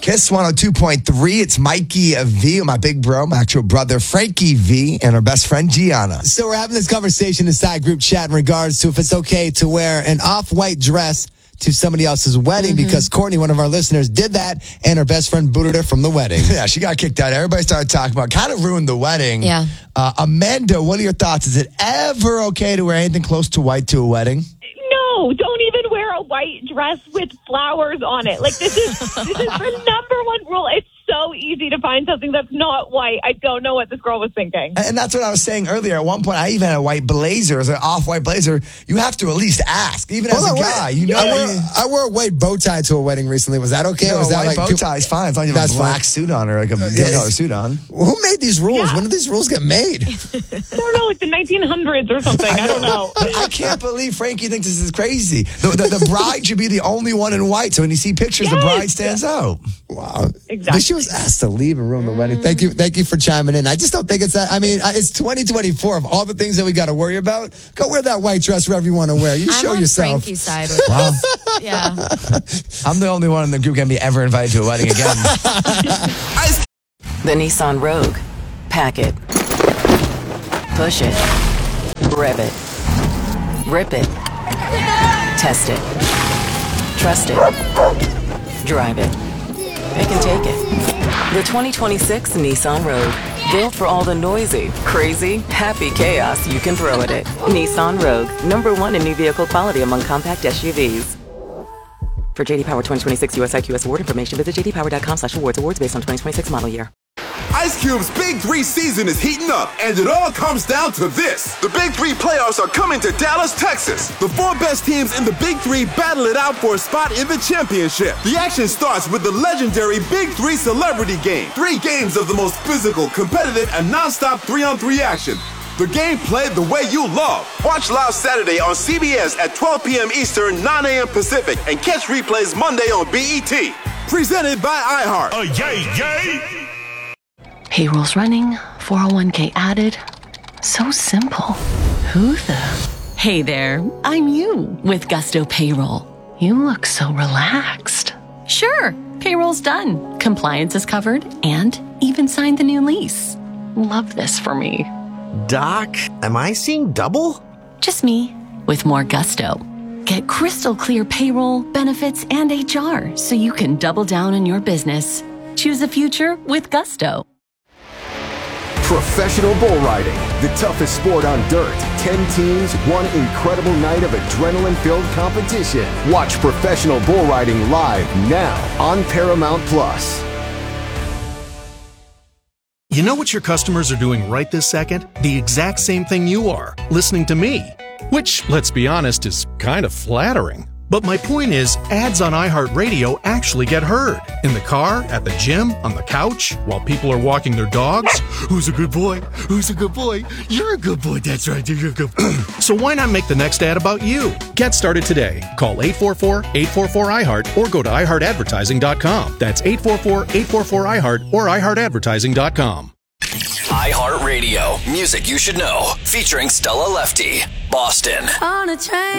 Kiss 102.3. It's Mikey V, my big bro, my actual brother Frankie V, and our best friend Gianna. So we're having this conversation inside group chat in regards to if it's okay to wear an off-white dress to somebody else's wedding because Courtney, one of our listeners, did that and her best friend booted her from the wedding. Yeah, she got kicked out. Everybody started talking about it. Kind of ruined the wedding. Yeah. Amanda, what are your thoughts? Is it ever okay to wear anything close to white to a wedding? No, don't even wear a white dress with flowers on it. Like, this is the number one rule. It's so easy to find something that's not white. I don't know what this girl was thinking. And that's what I was saying earlier. At one point, I even had a white blazer, as an off-white blazer. You have to at least ask, even as a guy. You know, I wore a white bow tie to a wedding recently. Was that okay? No, or was that white bow tie is fine. As long as you have a black suit on or like a color suit on. Who made these rules? When did these rules get made? I don't know, like the 1900s or something. I don't know. I can't believe Frankie thinks this is crazy. The bride should be the only one in white. So when you see pictures, the bride stands out. Wow. Exactly. But she was asked to leave and ruin the wedding. Thank you for chiming in. I just don't think it's that. I mean, it's 2024. Of all the things that we got to worry about, go wear that white dress wherever you want to wear. You show I'm on yourself. Frankie's side with Wow. this. Yeah. I'm the only one in the group going to be ever invited to a wedding again. The Nissan Rogue. Pack it. Push it. Rev it. Rip it. Test it. Trust it. Drive it. It can take it. The 2026 Nissan Rogue. Built for all the noisy, crazy, happy chaos you can throw at it. Nissan Rogue. #1 in new vehicle quality among compact SUVs. For JD Power 2026 US IQS award information, visit jdpower.com/awards. Awards based on 2026 model year. Ice Cube's Big 3 season is heating up, and it all comes down to this. The Big 3 playoffs are coming to Dallas, Texas. The 4 best teams in the Big 3 battle it out for a spot in the championship. The action starts with the legendary Big 3 Celebrity Game. 3 games of the most physical, competitive, and non-stop 3-on-3 action. The game played the way you love. Watch live Saturday on CBS at 12 p.m. Eastern, 9 a.m. Pacific, and catch replays Monday on BET. Presented by iHeart. Yay! Payroll's running, 401k added. So simple. Who the? Hey there, I'm you with Gusto Payroll. You look so relaxed. Sure, payroll's done. Compliance is covered and even signed the new lease. Love this for me. Doc, am I seeing double? Just me with more gusto. Get crystal clear payroll, benefits, and HR so you can double down on your business. Choose a future with Gusto. Professional bull riding, the toughest sport on dirt. 10 teams, one incredible night of adrenaline-filled competition. Watch professional bull riding live now on Paramount Plus. You know what your customers are doing right this second? The exact same thing you are, listening to me. Which, let's be honest, is kind of flattering. But my point is, ads on iHeartRadio actually get heard. In the car, at the gym, on the couch, while people are walking their dogs. Who's a good boy? Who's a good boy? You're a good boy, that's right, you're a good boy. So why not make the next ad about you? Get started today. Call 844-844-iHeart or go to iHeartAdvertising.com. That's 844-844-iHeart or iHeartAdvertising.com. iHeartRadio. Music you should know. Featuring Stella Lefty. Boston. On a train.